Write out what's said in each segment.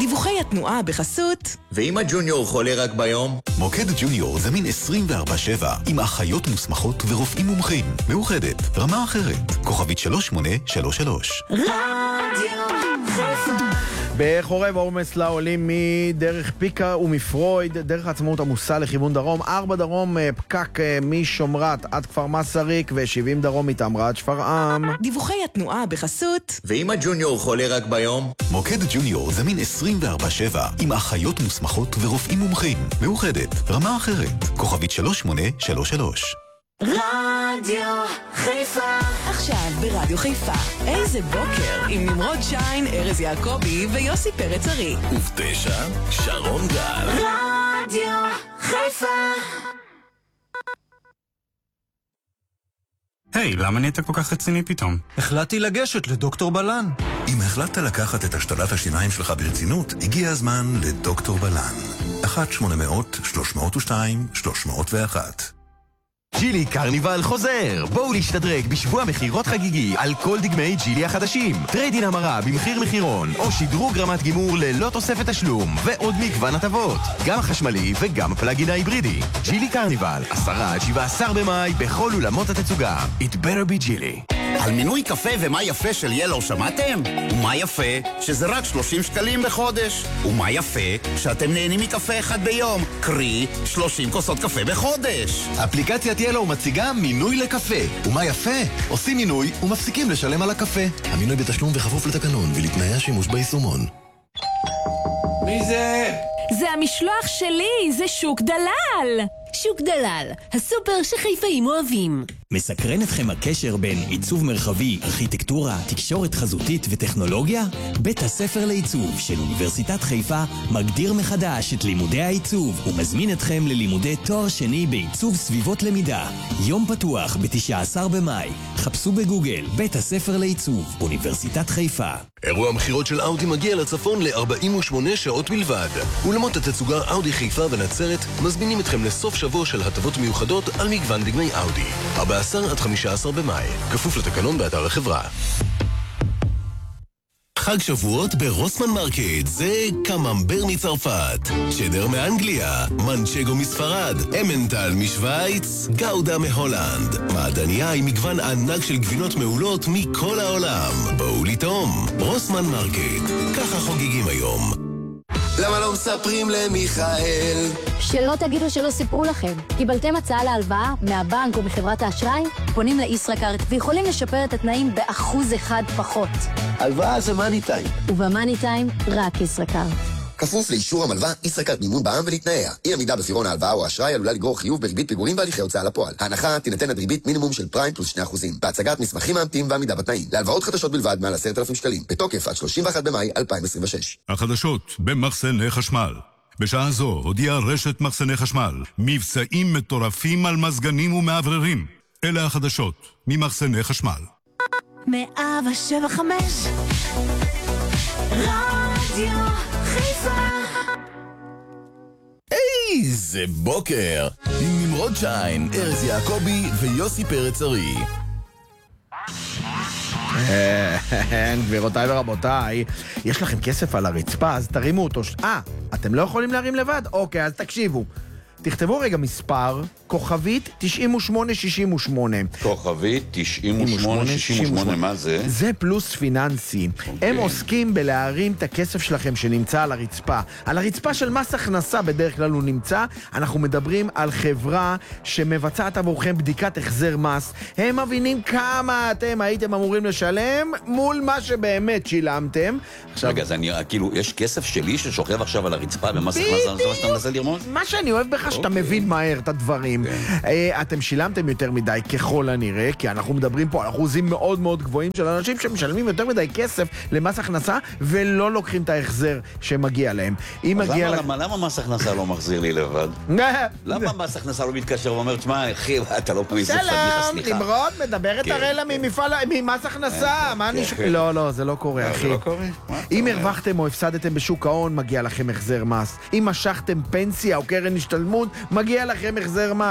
דיווחי התנועה בחסות. ואם הג'וניור חולה רק ביום? מוקד ג'וניור זמין 24/7 עם אחיות מוסמכות ורופאים מומחים. מאוחדת, רמה אחרת. כוכבית 3833. רדיו חיפה. בחורב העומס לעולים מדרך פיקה ומפרויד, דרך העצמאות עמוסה לכיוון דרום, 4 דרום פקק משומרת עד כפר מסריק ו70 דרום מתעמרה עד שפרעם. דיווחי התנועה בחסות. ואם הג'וניור חולה רק ביום? מוקד ג'וניור זמין 24/7 עם אחיות מוסמכות ורופאים מומחים. מאוחדת, רמה אחרת. כוכבית 3833. רדיו חיפה. עכשיו ברדיו חיפה, איזה בוקר עם נמרוד שיין, ארז יעקבי ויוסי פרץ ארי. וב9 שרון גל. רדיו חיפה. היי, למה נהיית כל כך רציני פתאום? החלטתי לגשת לדוקטור בלן. אם החלטת לקחת את השתלת השיניים שלך ברצינות, הגיע הזמן לדוקטור בלן. 1-800-302-301. ג'ילי קרניבל חוזר! בואו להשתדרג בשבוע מחירות חגיגי על כל דגמי ג'ילי החדשים. טריידין המרה במחיר מחירון, או שדרוג רמת גימור ללא תוספת תשלום, ועוד מגוון הטבות. גם החשמלי וגם הפלאגין ההיברידי. ג'ילי קרניבל, 10-17 במאי בכל אולמות התצוגה. It better be ג'ילי. על מינוי קפה ומה יפה של ילו שמעתם? ומה יפה שזה רק 30 שקלים בחודש. ומה יפה שאתם נהנים מקפה אחד ביום, קרי 30 כוסות קפה בחודש. אפליקציית ילו מציגה מינוי לקפה. ומה יפה? עושים מינוי ומפסיקים לשלם על הקפה. המינוי בתשלום וחפוף לתקנון ולתנאי השימוש ביישומון. מי זה? זה המשלוח שלי, זה שוק דלל. שוק דלל, הסופר שחיפאים אוהבים. מסקרן אתכם הקשר בין עיצוב מרחבי, ארכיטקטורה, תקשורת חזותית וטכנולוגיה? בית הספר לעיצוב של אוניברסיטת חיפה מגדיר מחדש את לימודי העיצוב ומזמין אתכם ללימודי תואר שני בעיצוב סביבות למידה. יום פתוח ב-19 במאי. חפשו בגוגל בית הספר לעיצוב, אוניברסיטת חיפה. אירוע המחירות של אאודי מגיע לצפון ל-48 שעות בלבד. אולמות התצוגה אאודי חיפה ונצרת מזמינים אתכם לסוף שבוע של הטבות מיוחדות על מגוון דגמי אאודי. 14-15 במאי. כפוף לתקנון באתר החברה. חג שבועות ברוסמן מרקט זה קממבר מצרפת, צ'דר מאנגליה, מנצ'גו מספרד, אמנטל משוויץ, גאודה מהולנד, מעדניה עם מגוון ענק של גבינות מעולות מכל העולם. בואו לטעום, רוסמן מרקט, ככה חוגגים היום. למה לא מספרים למיכאל? שלא תגידו שלא סיפרו לכם. קיבלתם הצעה להלוואה מהבנק או מחברת האשראי? פונים לישראכרט ויכולים לשפר את התנאים ב1% פחות. הלוואה זה מאני טיים. ובמאני טיים רק ישראכרט. כפוף לאישור המלווה, ישראכרט מימון בע"מ ולתנאיה. אי עמידה בפירעון ההלוואה או האשראי עלולה לגרור חיוב בריבית פיגורים והליכי הוצאה לפועל. ההנחה תינתן עד ריבית מינימום של פריים פלוס 2%. בהצגת מסמכים מאמתים ועמידה בתנאים. להלוואות חדשות בלבד מעל 10,000 שקלים. בתוקף עד 31 במאי 2026. החדשות במחסני חשמל. בשעה זו הודיעה רשת מחסני חשמל מבצעים מטורפים על מזגנים ומעבררים. אלה החדשות ממחסני חשמל. 175 רדיו חיפה. איזה בוקר עם נמרוד שיין, ארז יעקבי ויוסי פרץ ארי. גבירותיי ורבותיי, יש לכם כסף על הרצפה, אז תרימו אותו. אתם לא יכולים להרים לבד? אוקיי, אז תקשיבו. תכתבו רגע מספר, כוכבית 9868. כוכבית 9868, מה זה? זה פלוס פיננסי. הם עוסקים בלהרים את הכסף שלכם שנמצא על הרצפה. על הרצפה של מס הכנסה בדרך כלל הוא נמצא. אנחנו מדברים על חברה שמבצעת עבורכם בדיקת החזר מס. הם מבינים כמה אתם הייתם אמורים לשלם מול מה שבאמת שילמתם. רגע, אז כאילו, יש כסף שלי ששוכב עכשיו על הרצפה במס הכנסה, זה מה שאתה מנסה לרמוז? מה שאני אוהב בך שאתה מבין מהר את הדברים. אתם שילמתם יותר מדי ככל הנראה, כי אנחנו מדברים פה על אחוזים מאוד מאוד גבוהים של אנשים שמשלמים יותר מדי כסף למס הכנסה ולא לוקחים את ההחזר שמגיע להם. למה מס הכנסה לא מחזיר לי לבד? למה מס הכנסה לא מתקשר ואומר, תשמע, אחי, אתה לא פמיס, שלום, נמרוד, מדברת הרלה ממס הכנסה. לא, זה לא קורה, אחי. אם הרווחתם או הפסדתם בשוק ההון, מגיע לכם החזר מס. אם משכתם פנסיה או קרן השתלמות, מגיע לכם החזר מס.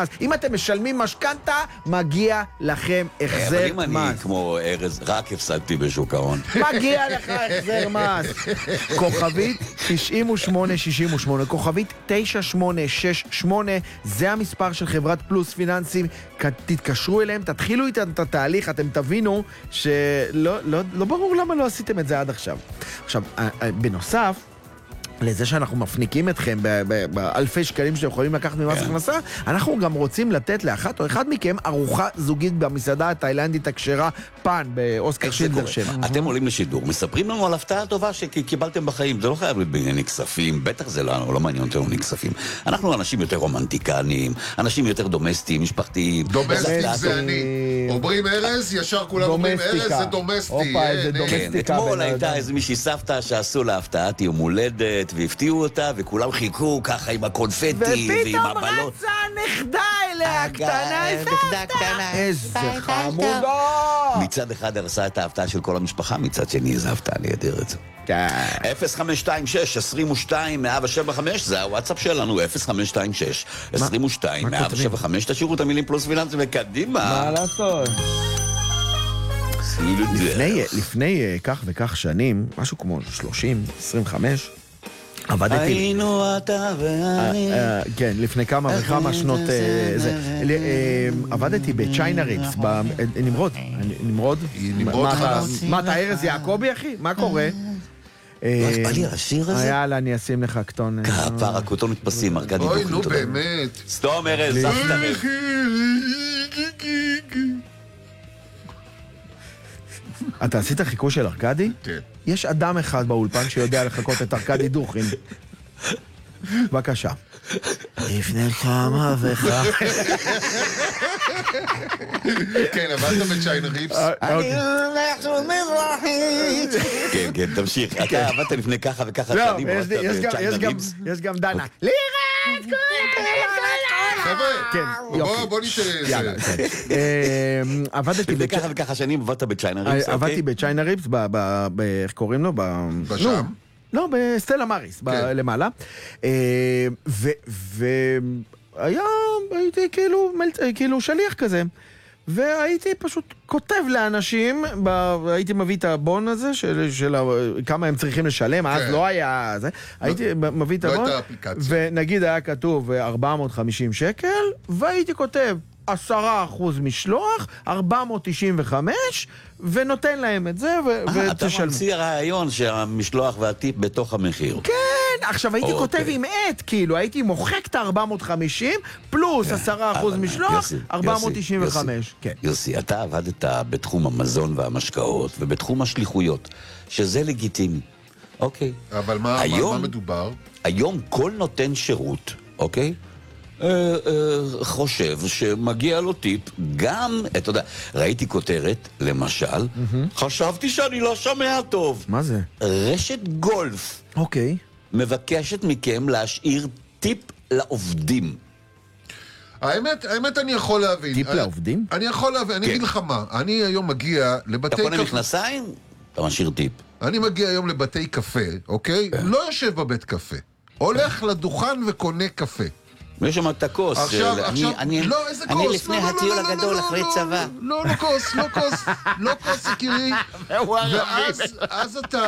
מס. אם אתם משלמים משכנתה, מגיע לכם החזר מס. אבל אם אני כמו ארז, רק הפסדתי בשוק ההון. מגיע לך החזר מס. כוכבית 9868, כוכבית 9868, זה המספר של חברת פלוס פיננסים. תתקשרו אליהם, תתחילו איתם את התהליך, אתם תבינו שלא ברור למה לא עשיתם את זה עד עכשיו. עכשיו, בנוסף, לזה שאנחנו מפניקים אתכם באלפי שקלים שאתם יכולים לקחת ממס הכנסה, אנחנו גם רוצים לתת לאחת או אחד מכם ארוחה זוגית במסעדה התאילנדית הכשרה פן באוסקר שינדלר 7. אתם עולים לשידור, מספרים לנו על הפתעה טובה שקיבלתם בחיים. זה לא חייב להיות בענייני כספים, בטח זה לא מעניין אותנו כספים. אנחנו אנשים יותר רומנטיקנים, אנשים יותר דומסטיים, משפחתיים. דומסטיק זה אני. אומרים ארז, ישר כולם אומרים ארז זה דומסטי. אתמול הייתה איזו מישהי סבתא שעשו לה הפתעת יום הולדת והפתיעו אותה, וכולם חיכו ככה עם הקונפטי ועם הבלות. ופתאום רצה הנכדה אליה הקטנה, איזה חמודה. מצד אחד הרסה את ההפתעה של כל המשפחה, מצד שני זה הפתעה נהדרת זו. 0526-22-175, זה הוואטסאפ שלנו, 0526-22-175, תשאירו את המילים פלוס פיננסים וקדימה. מה לעשות? לפני כך וכך שנים, משהו כמו 30-25, עבדתי... היינו אתה ואני... כן, לפני כמה וכמה שנות... עבדתי בצ'יינה ריפס, נמרוד. מה, אתה ארז יעקובי, אחי? מה קורה? בא לי השיר הזה? יאללה, אני אשים לך קטון... כפר, הקוטון מתפסים, ארגדי אוי, נו באמת. סתום ארז, זפת ארז. אתה עשית חיקוי של ארכדי? כן. יש אדם אחד באולפן שיודע לחכות את ארכדי דוכין. בבקשה. לפני כמה וכך. כן, עבדת בצ'יינה ריפס. אני הולך מזרחית. כן, כן, תמשיך. אתה עבדת לפני ככה וככה שנים. יש גם דנה. לירת! חבר'ה, בוא ניתן איזה. עבדתי לפני ככה וככה שנים, עבדת בצ'יינה ריפס. עבדתי בצ'יינה ריפס, איך קוראים לו? בשם? לא, בסטלה מריס, למעלה. והייתי כאילו שליח כזה. והייתי פשוט כותב לאנשים, הייתי מביא את הבון הזה, של כמה הם צריכים לשלם, אז לא היה זה. הייתי מביא את הבון, ונגיד היה כתוב 450 שקל, והייתי כותב 10% משלוח, 495, ונותן להם את זה, ותשלמו. אתה ממציא הרעיון שהמשלוח והטיפ בתוך המחיר. כן, עכשיו הייתי כותב עם עת, כאילו, הייתי מוחק את ה-450, פלוס 10% משלוח, 495. יוסי, אתה עבדת בתחום המזון והמשקאות, ובתחום השליחויות, שזה לגיטימי. אוקיי. אבל מה מדובר? היום כל נותן שירות, אוקיי? חושב שמגיע לו טיפ גם, אתה יודע, ראיתי כותרת, למשל, חשבתי שאני לא שומע טוב. מה זה? רשת גולף. אוקיי. מבקשת מכם להשאיר טיפ לעובדים. האמת אני יכול להבין. טיפ לעובדים? אני יכול להבין, אני אגיד לך מה, אני היום מגיע לבתי קפה. אתה קונה מכנסיים? אתה משאיר טיפ. אני מגיע היום לבתי קפה, אוקיי? לא יושב בבית קפה. הולך לדוכן וקונה קפה. יש שם את הכוס. עכשיו, לא, איזה כוס? אני לפני הטיול הגדול אחרי צבא. לא כוס, יקירי. ואז אתה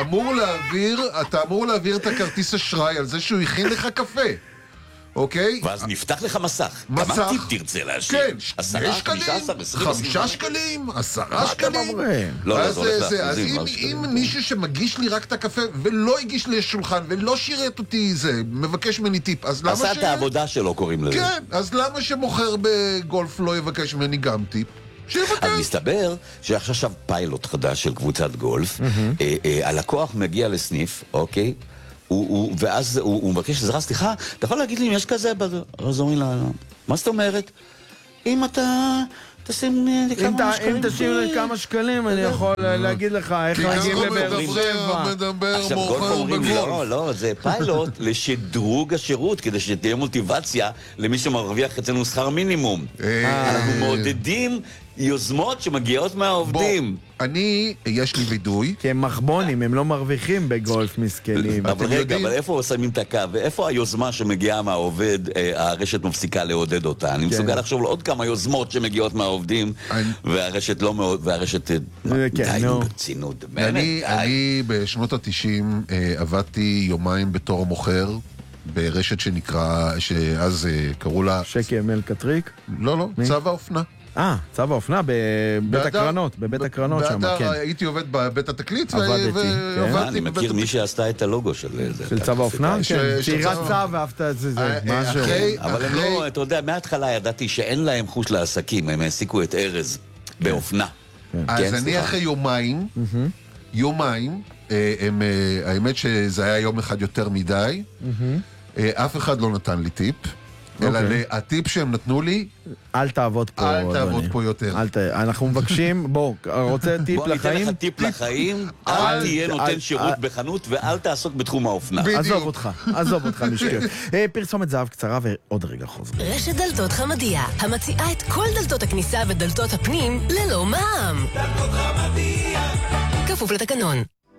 אמור להעביר את הכרטיס אשראי על זה שהוא הכין לך קפה. אוקיי? ואז נפתח לך מסך. כמה טיפ תרצה להשאיר? כן, 10 שקלים, 5 שקלים, 10 שקלים. אז אם מישהו שמגיש לי רק את הקפה ולא הגיש לי שולחן ולא שירת אותי זה, מבקש ממני טיפ, אז למה עשה את העבודה שלו, קוראים לזה. כן, אז למה שמוכר בגולף לא יבקש ממני גם טיפ? אז מסתבר שעכשיו פיילוט חדש של קבוצת גולף, הלקוח מגיע לסניף, אוקיי? ואז הוא מבקש עזרה, סליחה, אתה יכול להגיד לי אם יש כזה? אז אומרים לה, מה זאת אומרת? אם אתה תשים לי כמה שקלים. אם תשים לי כמה שקלים, אני יכול להגיד לך איך להגיד לבאר שבע. עכשיו גולף אומרים, לא, זה פיילוט לשדרוג השירות, כדי שתהיה מוטיבציה למי שמרוויח אצלנו שכר מינימום. אנחנו מעודדים יוזמות שמגיעות מהעובדים. יש לי וידוי. כי הם מחבונים, הם לא מרוויחים בגולף מסכנים. אבל רגע, אבל איפה שמים את הקו? ואיפה היוזמה שמגיעה מהעובד, הרשת מפסיקה לעודד אותה? אני מסוגל לחשוב על עוד כמה יוזמות שמגיעות מהעובדים, והרשת לא מאוד, והרשת די ברצינות. אני בשנות ה-90 עבדתי יומיים בתור מוכר, ברשת שאז קראו לה... שקי אמל קטריק? לא, צבא אופנה. צו האופנה בבית הקרנות, בבית הקרנות שם, כן. הייתי עובד בבית התקליט ועבדתי. אני מכיר מי שעשתה את הלוגו של זה. של צו האופנה? כן, צעירת צו ואהבת את זה, משהו. אבל הם לא, אתה יודע, מההתחלה ידעתי שאין להם חוש לעסקים, הם העסיקו את ארז באופנה. אז אני אחרי יומיים, האמת שזה היה יום אחד יותר מדי, אף אחד לא נתן לי טיפ. אלא הטיפ שהם נתנו לי, אל תעבוד פה. אל תעבוד פה יותר. אנחנו מבקשים, רוצה טיפ לחיים? בוא ניתן לך טיפ לחיים, אל תהיה נותן שירות בחנות ואל תעסוק בתחום האופנה. עזוב אותך משקר. פרסומת זהב קצרה ועוד רגע חוזר. רשת דלתות חמדיה, המציעה את כל דלתות הכניסה ודלתות הפנים ללא מע"מ. דלתות חמדיה. כפוף לתקנון.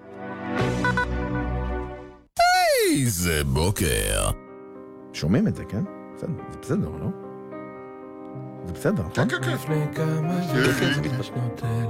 איזה בוקר. שומעים את זה, כן? זה בסדר, לא? זה בסדר, נכון? כן.